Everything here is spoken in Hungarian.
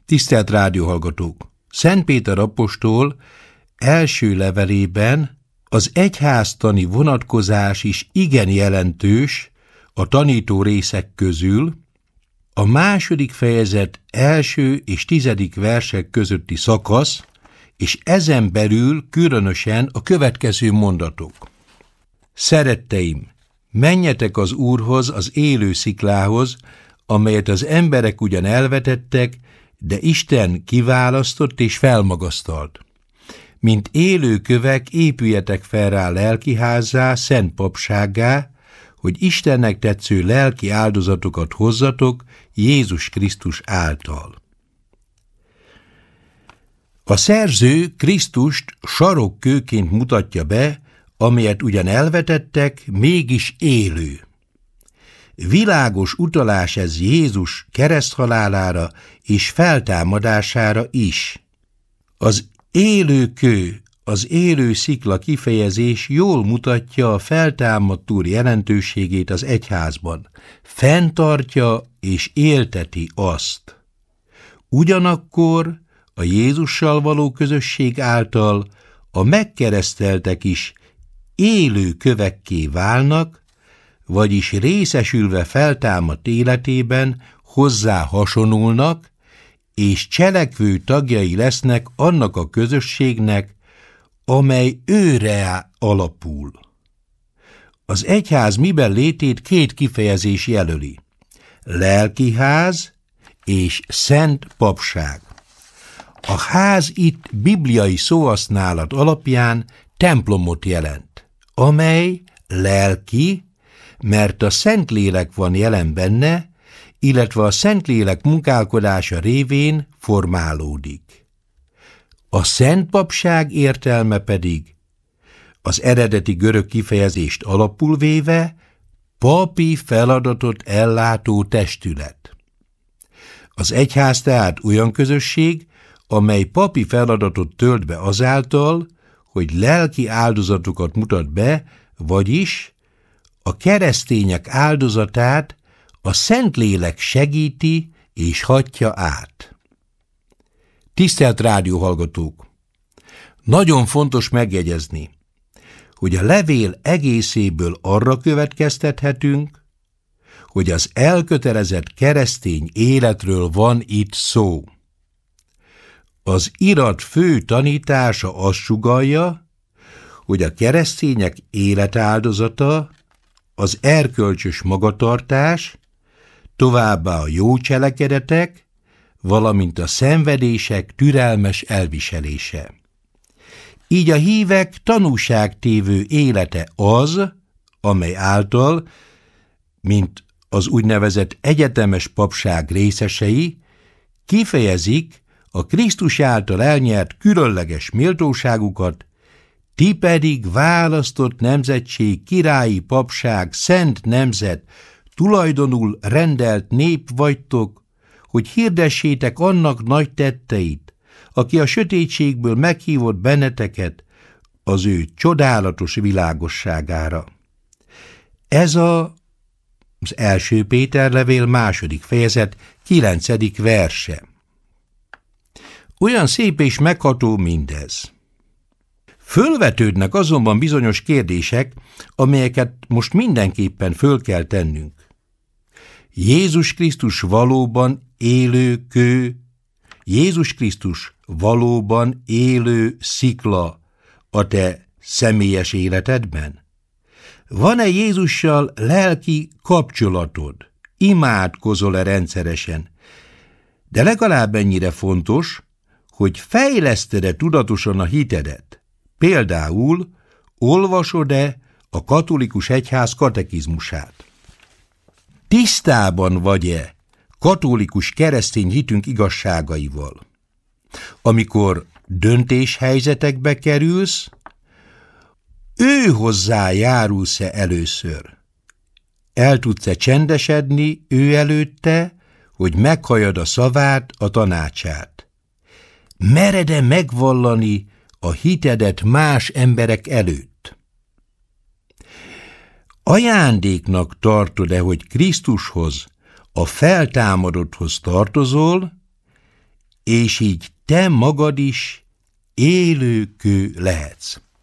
Tisztelt rádióhallgatók! Szent Péter apostol első levelében az egyháztani vonatkozás is igen jelentős a tanító részek közül. A második fejezet első és 10. versek közötti szakasz, és ezen belül különösen a következő mondatok. Szeretteim, menjetek az Úrhoz, az élő sziklához, amelyet az emberek ugyan elvetettek, de Isten kiválasztott és felmagasztalt. Mint élő kövek épüljetek fel rá lelkiházzá, szent papsággá, hogy Istennek tetsző lelki áldozatokat hozzatok Jézus Krisztus által. A szerző Krisztust sarokkőként mutatja be, amelyet ugyan elvetettek, mégis élő. Világos utalás ez Jézus kereszthalálára és feltámadására is. Az élő kő, az élő szikla kifejezés jól mutatja a feltámadt Úr jelentőségét az egyházban. Fenntartja és élteti azt. Ugyanakkor a Jézussal való közösség által a megkereszteltek is élő kövekké válnak, vagyis részesülve feltámadt életében hozzá hasonulnak, és cselekvő tagjai lesznek annak a közösségnek, amely őre alapul. Az egyház miben létét két kifejezés jelöli: lelkiház és szent papság. A ház itt bibliai szóhasználat alapján templomot jelent, amely lelki, mert a Szentlélek van jelen benne, illetve a Szentlélek munkálkodása révén formálódik. A szent papság értelme pedig az eredeti görög kifejezést alapul véve papi feladatot ellátó testület. Az egyház tehát olyan közösség, amely papi feladatot tölt be azáltal, hogy lelki áldozatokat mutat be, vagyis a keresztények áldozatát a Szentlélek segíti és hatja át. Tisztelt rádióhallgatók! Nagyon fontos megjegyezni, hogy a levél egészéből arra következtethetünk, hogy az elkötelezett keresztény életről van itt szó. Az irat fő tanítása azt sugallja, hogy a keresztények életáldozata az erkölcsös magatartás, továbbá a jó cselekedetek, valamint a szenvedések türelmes elviselése. Így a hívek tanúságtévő élete az, amely által, mint az úgynevezett egyetemes papság részesei, kifejezik a Krisztus által elnyert különleges méltóságukat, ti pedig választott nemzetség, királyi papság, szent nemzet, tulajdonul rendelt nép vagytok, hogy hirdessétek annak nagy tetteit, aki a sötétségből meghívott benneteket az ő csodálatos világosságára. Ez az első Péter levél második fejezet 9. verse. Olyan szép és megható mindez. Fölvetődnek azonban bizonyos kérdések, amelyeket most mindenképpen föl kell tennünk. Jézus Krisztus valóban élő kő, Jézus Krisztus valóban élő szikla a te személyes életedben? Van-e Jézussal lelki kapcsolatod? Imádkozol-e rendszeresen? De legalább ennyire fontos, hogy fejleszted-e tudatosan a hitedet? Például olvasod-e a katolikus egyház katekizmusát? Tisztában vagy-e katolikus keresztény hitünk igazságaival? Amikor döntéshelyzetekbe kerülsz, ő hozzá járulsz-e először? El tudsz-e csendesedni ő előtte, hogy meghalljad a szavát, a tanácsát? Mered-e megvallani a hitedet más emberek előtt? Ajándéknak tartod-e, hogy Krisztushoz, a feltámadotthoz tartozol, és így te magad is élő kő lehetsz.